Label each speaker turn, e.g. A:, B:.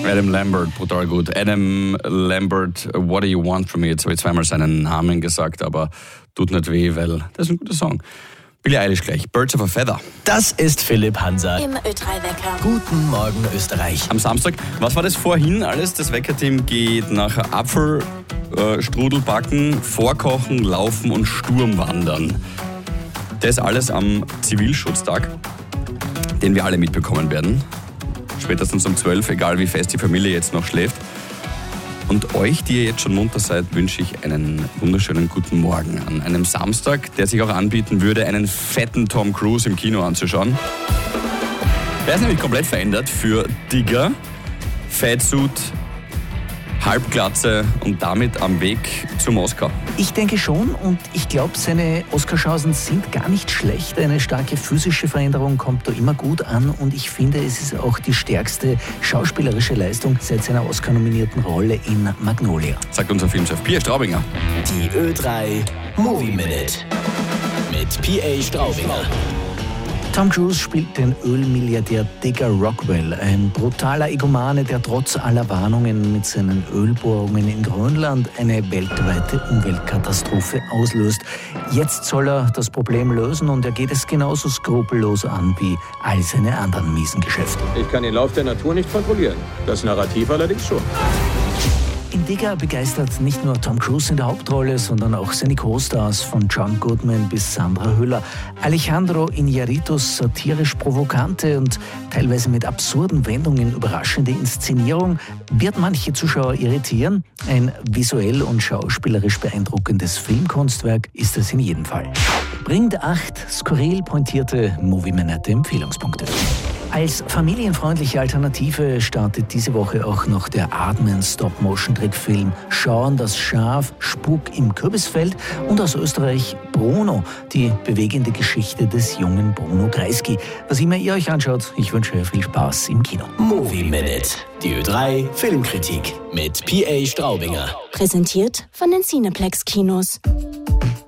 A: Adam Lambert, brutal gut. Adam Lambert, What Do You Want From Me? Jetzt habe ich zweimal seinen Namen gesagt, aber tut nicht weh, weil das ist ein guter Song. Billie Eilish gleich, Birds of a Feather.
B: Das ist Philipp Hansa.
C: Im Ö3-Wecker.
B: Guten Morgen, Österreich.
A: Am Samstag, was war das vorhin alles? Das Weckerteam geht nachher Apfelstrudel backen, vorkochen, laufen und Sturmwandern. Das alles am Zivilschutztag, den wir alle mitbekommen werden. Spätestens um 12, egal wie fest die Familie jetzt noch schläft. Und euch, die ihr jetzt schon munter seid, wünsche ich einen wunderschönen guten Morgen an einem Samstag, der sich auch anbieten würde, einen fetten Tom Cruise im Kino anzuschauen. Der ist nämlich komplett verändert für Digger, Fatsuit, Halbglatze und damit am Weg zum Oscar.
B: Ich denke schon und ich glaube, seine Oscarchancen sind gar nicht schlecht. Eine starke physische Veränderung kommt da immer gut an und ich finde, es ist auch die stärkste schauspielerische Leistung seit seiner Oscar-nominierten Rolle in Magnolia.
A: Sagt unser Filmchef P.A. Straubinger.
D: Die Ö3 Movie Minute mit P.A. Straubinger.
B: Tom Cruise spielt den Ölmilliardär Digger Rockwell, ein brutaler Egomane, der trotz aller Warnungen mit seinen Ölbohrungen in Grönland eine weltweite Umweltkatastrophe auslöst. Jetzt soll er das Problem lösen und er geht es genauso skrupellos an wie all seine anderen miesen Geschäfte.
E: Ich kann den Lauf der Natur nicht kontrollieren, das Narrativ allerdings schon.
B: In Digger begeistert nicht nur Tom Cruise in der Hauptrolle, sondern auch seine Co-Stars von John Goodman bis Sandra Hüller. Alejandro Iñárritu's satirisch provokante und teilweise mit absurden Wendungen überraschende Inszenierung wird manche Zuschauer irritieren. Ein visuell und schauspielerisch beeindruckendes Filmkunstwerk ist es in jedem Fall. Bringt 8 skurril pointierte Movie-Minute-Empfehlungspunkte. Als familienfreundliche Alternative startet diese Woche auch noch der Aardman-Stop-Motion-Trickfilm Shaun das Schaf, Spuk im Kürbisfeld und aus Österreich Bruno, die bewegende Geschichte des jungen Bruno Kreisky. Was immer ihr euch anschaut, ich wünsche euch viel Spaß im Kino.
D: Movie Minute, die Ö3 Filmkritik mit P.A. Straubinger.
C: Präsentiert von den Cineplex Kinos.